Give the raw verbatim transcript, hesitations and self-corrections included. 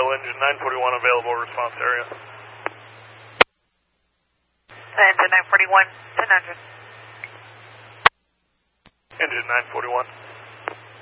engine nine forty-one available response area. Engine nine forty-one, ten hundred. Engine nine forty-one.